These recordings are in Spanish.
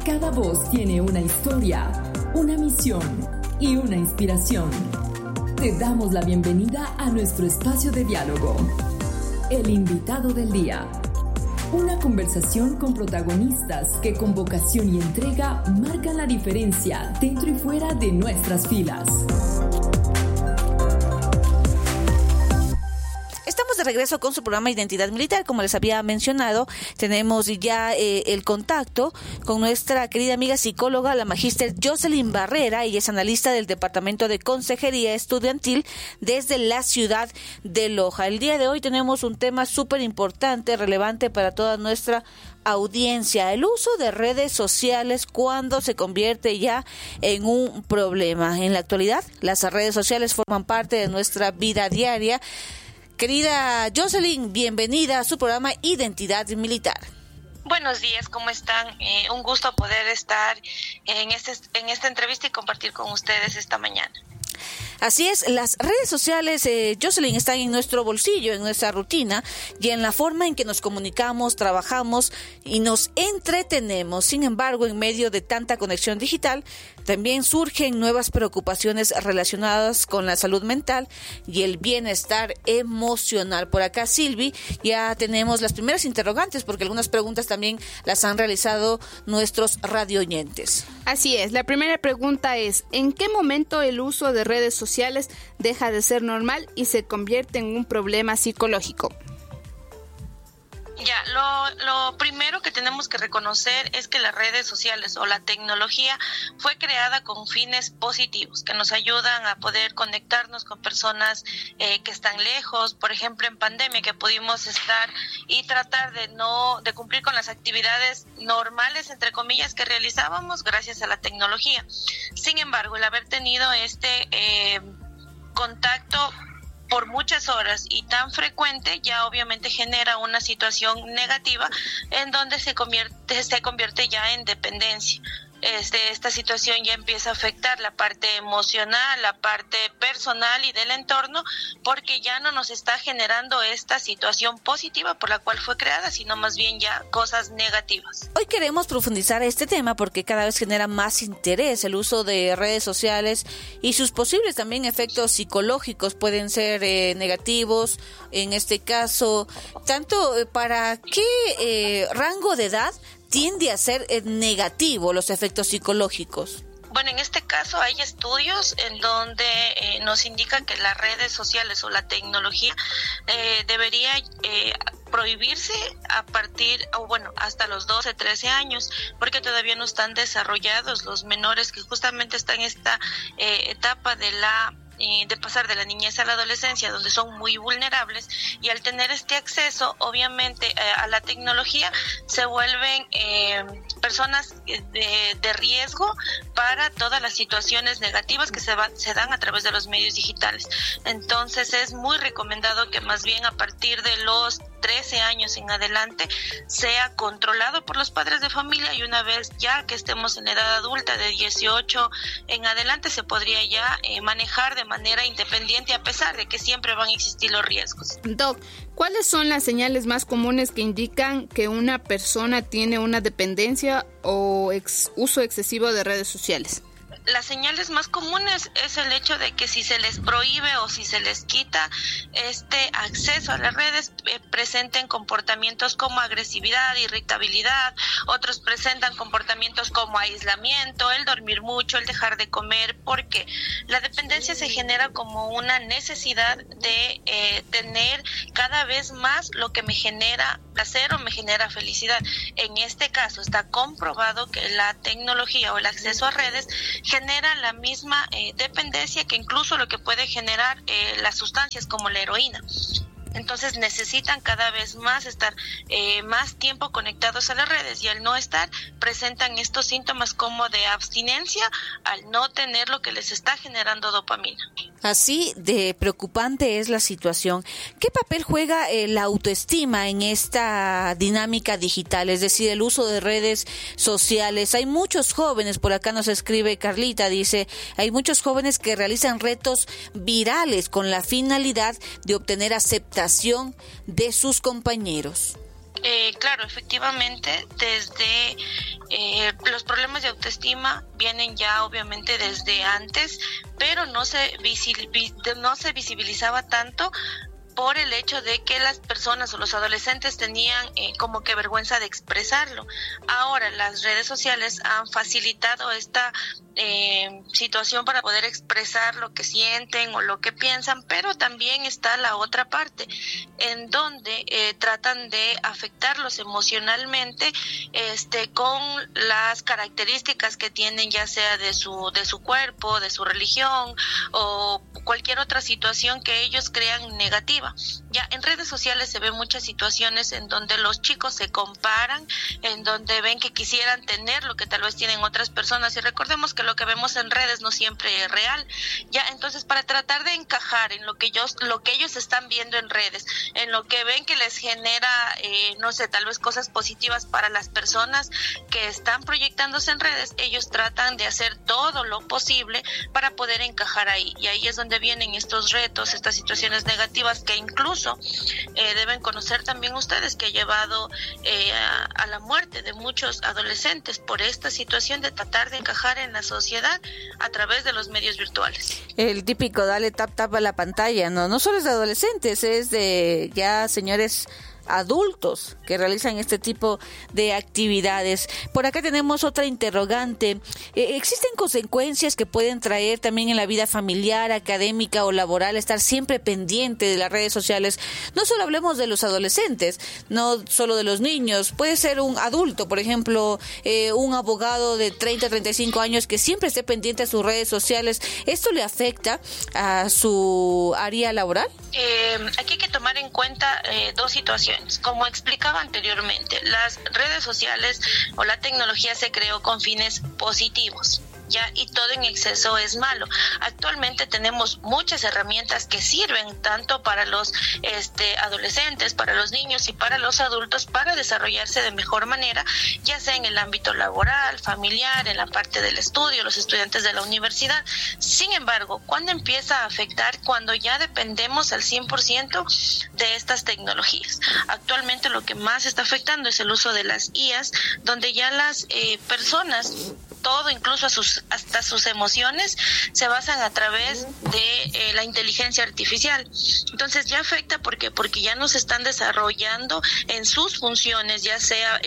Cada voz tiene una historia, una misión y una inspiración. Te damos la bienvenida a nuestro espacio de diálogo. El invitado del día. Una conversación con protagonistas que con vocación y entrega marcan la diferencia dentro y fuera de nuestras filas. Estamos de regreso con su programa Identidad Militar. Como les había mencionado, tenemos ya el contacto con nuestra querida amiga psicóloga, la magíster Jocelyn Barrera. Ella es analista del Departamento de Consejería Estudiantil desde la ciudad de Loja. El día de hoy tenemos un tema súper importante, relevante para toda nuestra audiencia: el uso de redes sociales cuando se convierte ya en un problema. En la actualidad, las redes sociales forman parte de nuestra vida diaria. Querida Jocelyn, bienvenida a su programa Identidad Militar. Buenos días, ¿cómo están? Un gusto poder estar en esta entrevista y compartir con ustedes esta mañana. Así es, las redes sociales, Jocelyn, están en nuestro bolsillo, en nuestra rutina y en la forma en que nos comunicamos, trabajamos y nos entretenemos. Sin embargo, en medio de tanta conexión digital, también surgen nuevas preocupaciones relacionadas con la salud mental y el bienestar emocional. Por acá, Silvi, ya tenemos las primeras interrogantes porque algunas preguntas también las han realizado nuestros radioyentes. Así es, la primera pregunta es: ¿en qué momento el uso de redes sociales deja de ser normal y se convierte en un problema psicológico? Ya, lo primero que tenemos que reconocer es que las redes sociales o la tecnología fue creada con fines positivos, que nos ayudan a poder conectarnos con personas que están lejos. Por ejemplo, en pandemia, que pudimos estar y tratar de cumplir con las actividades normales, entre comillas, que realizábamos gracias a la tecnología. Sin embargo, el haber tenido este contacto por muchas horas y tan frecuente ya obviamente genera una situación negativa en donde se convierte ya en dependencia. Esta situación ya empieza a afectar la parte emocional, la parte personal y del entorno, porque ya no nos está generando esta situación positiva por la cual fue creada, sino más bien ya cosas negativas. Hoy queremos profundizar este tema porque cada vez genera más interés el uso de redes sociales y sus posibles también efectos psicológicos pueden ser negativos. En este caso, tanto para qué rango de edad tiende a ser negativo los efectos psicológicos. Bueno, en este caso hay estudios en donde nos indican que las redes sociales o la tecnología debería prohibirse hasta los 12, 13 años, porque todavía no están desarrollados los menores que justamente están en esta etapa de pasar de la niñez a la adolescencia, donde son muy vulnerables, y al tener este acceso obviamente a la tecnología se vuelven personas de riesgo para todas las situaciones negativas que se dan a través de los medios digitales. Entonces es muy recomendado que más bien a partir de los 13 años en adelante sea controlado por los padres de familia, y una vez ya que estemos en edad adulta de 18 en adelante se podría ya manejar de manera independiente, a pesar de que siempre van a existir los riesgos. Doc, ¿cuáles son las señales más comunes que indican que una persona tiene una dependencia o uso excesivo de redes sociales? Las señales más comunes es el hecho de que si se les prohíbe o si se les quita este acceso a las redes, presenten comportamientos como agresividad, irritabilidad. Otros presentan comportamientos como aislamiento, el dormir mucho, el dejar de comer, porque la dependencia se genera como una necesidad de tener cada vez más lo que me genera placer o me genera felicidad. En este caso está comprobado que la tecnología o el acceso a redes genera la misma dependencia que incluso lo que puede generar las sustancias como la heroína. Entonces necesitan cada vez más estar más tiempo conectados a las redes, y al no estar presentan estos síntomas como de abstinencia al no tener lo que les está generando dopamina. Así de preocupante es la situación. ¿Qué papel juega la autoestima en esta dinámica digital? Es decir, el uso de redes sociales. Hay muchos jóvenes, por acá nos escribe Carlita, dice, hay muchos jóvenes que realizan retos virales con la finalidad de obtener aceptación de sus compañeros. Claro, efectivamente, desde los problemas de autoestima vienen ya obviamente desde antes, pero no se visibilizaba tanto por el hecho de que las personas o los adolescentes tenían como que vergüenza de expresarlo. Ahora las redes sociales han facilitado esta situación para poder expresar lo que sienten o lo que piensan, pero también está la otra parte en donde tratan de afectarlos emocionalmente con las características que tienen, ya sea de su cuerpo, de su religión o cualquier otra situación que ellos crean negativa. Ya en redes sociales se ven muchas situaciones en donde los chicos se comparan, en donde ven que quisieran tener lo que tal vez tienen otras personas, y recordemos que lo que vemos en redes no siempre es real. Ya, entonces, para tratar de encajar en lo que ellos están viendo en redes, en lo que ven que les genera, no sé, tal vez cosas positivas para las personas que están proyectándose en redes, ellos tratan de hacer todo lo posible para poder encajar ahí. Y ahí es donde vienen estos retos, estas situaciones negativas que incluso deben conocer también ustedes, que ha llevado a la muerte de muchos adolescentes por esta situación de tratar de encajar en la sociedad a través de los medios virtuales. El típico dale tap a la pantalla, no solo es de adolescentes, es de ya señores adultos que realizan este tipo de actividades. Por acá tenemos otra interrogante. ¿Existen consecuencias que pueden traer también en la vida familiar, académica o laboral estar siempre pendiente de las redes sociales? No solo hablemos de los adolescentes, no solo de los niños, puede ser un adulto, por ejemplo, un abogado de 30, 35 años que siempre esté pendiente a sus redes sociales. ¿Esto le afecta a su área laboral? Aquí hay que tomar en cuenta dos situaciones. Como explicaba anteriormente, las redes sociales o la tecnología se creó con fines positivos, ¿ya? Y todo en exceso es malo. Actualmente tenemos muchas herramientas que sirven tanto para los adolescentes, para los niños y para los adultos para desarrollarse de mejor manera, ya sea en el ámbito laboral, familiar, en la parte del estudio, los estudiantes de la universidad. Sin embargo, ¿cuándo empieza a afectar? Cuando ya dependemos al 100% de estas tecnologías. Actualmente lo que más está afectando es el uso de las IAs, donde ya las personas, todo, incluso hasta sus emociones, se basan a través de la inteligencia artificial. Entonces ya afecta porque ya no se están desarrollando en sus funciones, ya sea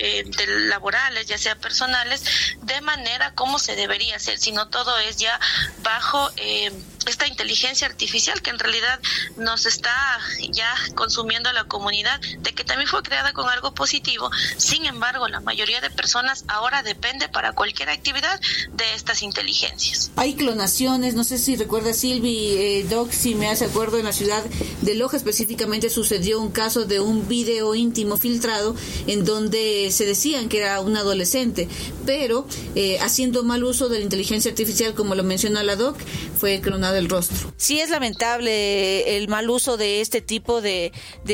laborales, ya sea personales, de manera como se debería hacer, sino todo es ya bajo esta inteligencia artificial que en realidad nos está ya consumiendo a la comunidad, de que también fue creada con algo positivo. Sin embargo, la mayoría de personas ahora depende para cualquier actividad de estas inteligencias. Hay clonaciones, no sé si recuerda Silvi, Doc, si me hace acuerdo, en la ciudad de Loja específicamente sucedió un caso de un video íntimo filtrado en donde se decían que era un adolescente, pero haciendo mal uso de la inteligencia artificial, como lo menciona la Doc, fue clonado el rostro. Sí, es lamentable el mal uso de este tipo de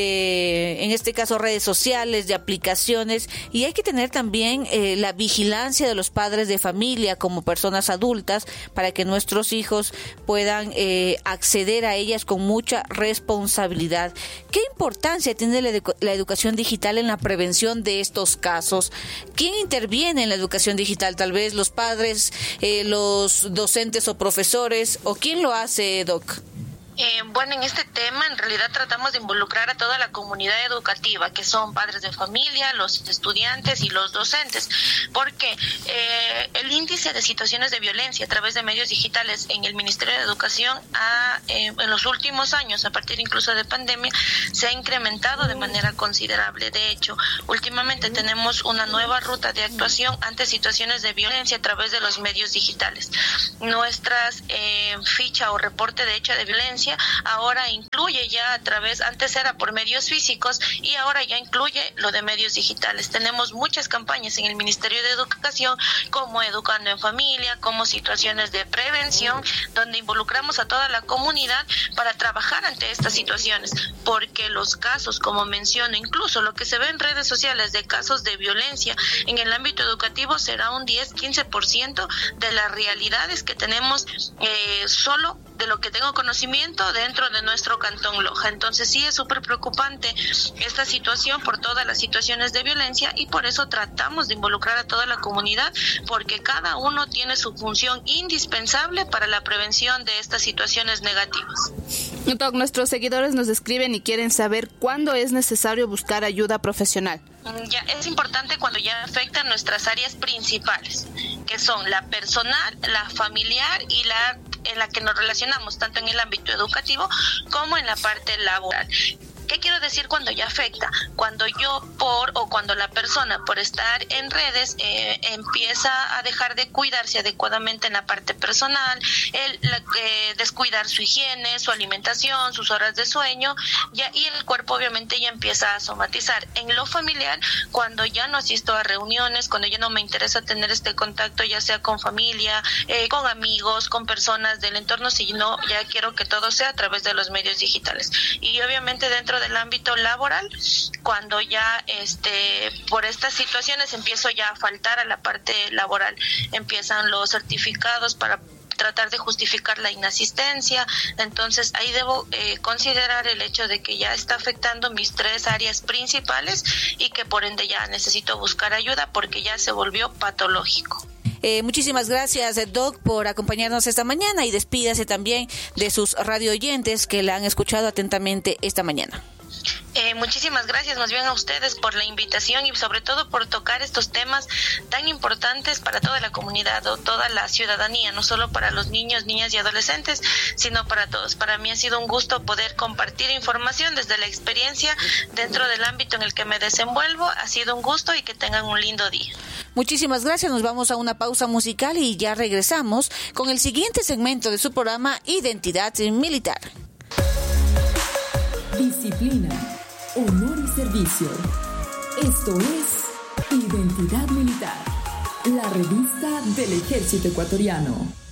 en este caso redes sociales, de aplicaciones, y hay que tener también la vigilancia de los padres de familia como personas adultas para que nuestros hijos puedan acceder a ellas con mucha responsabilidad. ¿Qué importancia tiene la educación digital en la prevención de estos casos? ¿Quién interviene en la educación digital? Tal vez los padres, los docentes o profesores, ¿o quién lo hace, Doc? Bueno, en este tema en realidad tratamos de involucrar a toda la comunidad educativa, que son padres de familia, los estudiantes y los docentes, porque el índice de situaciones de violencia a través de medios digitales en el Ministerio de Educación en los últimos años, a partir incluso de pandemia, se ha incrementado de manera considerable. De hecho, últimamente tenemos una nueva ruta de actuación ante situaciones de violencia a través de los medios digitales. Nuestras ficha o reporte de hecho de violencia ahora incluye ya a través, antes era por medios físicos y ahora ya incluye lo de medios digitales. Tenemos muchas campañas en el Ministerio de Educación, como Educando en Familia, como situaciones de prevención, donde involucramos a toda la comunidad para trabajar ante estas situaciones, porque los casos, como menciono, incluso lo que se ve en redes sociales de casos de violencia en el ámbito educativo será un 10-15% de las realidades que tenemos solo de lo que tengo conocimiento dentro de nuestro Cantón Loja. Entonces sí es súper preocupante esta situación por todas las situaciones de violencia, y por eso tratamos de involucrar a toda la comunidad, porque cada uno tiene su función indispensable para la prevención de estas situaciones negativas. Doc, nuestros seguidores nos escriben y quieren saber cuándo es necesario buscar ayuda profesional. Ya es importante cuando ya afectan nuestras áreas principales, que son la personal, la familiar y la en la que nos relacionamos tanto en el ámbito educativo como en la parte laboral. ¿Qué quiero decir cuando ya afecta? Cuando cuando la persona por estar en redes empieza a dejar de cuidarse adecuadamente en la parte personal, descuidar su higiene, su alimentación, sus horas de sueño, y el cuerpo obviamente ya empieza a somatizar. En lo familiar, cuando ya no asisto a reuniones, cuando ya no me interesa tener este contacto, ya sea con familia, con amigos, con personas del entorno, sino ya quiero que todo sea a través de los medios digitales. Y obviamente dentro del ámbito laboral, cuando ya por estas situaciones empiezo ya a faltar a la parte laboral, empiezan los certificados para tratar de justificar la inasistencia. Entonces ahí debo considerar el hecho de que ya está afectando mis 3 áreas principales y que por ende ya necesito buscar ayuda porque ya se volvió patológico. Muchísimas gracias, Doc, por acompañarnos esta mañana, y despídase también de sus radio oyentes que la han escuchado atentamente esta mañana. Muchísimas gracias más bien a ustedes por la invitación y sobre todo por tocar estos temas tan importantes para toda la comunidad o toda la ciudadanía, no solo para los niños, niñas y adolescentes, sino para todos. Para mí ha sido un gusto poder compartir información desde la experiencia dentro del ámbito en el que me desenvuelvo. Ha sido un gusto y que tengan un lindo día. Muchísimas gracias. Nos vamos a una pausa musical y ya regresamos con el siguiente segmento de su programa Identidad Militar. Disciplina, honor y servicio. Esto es Identidad Militar, la revista del Ejército Ecuatoriano.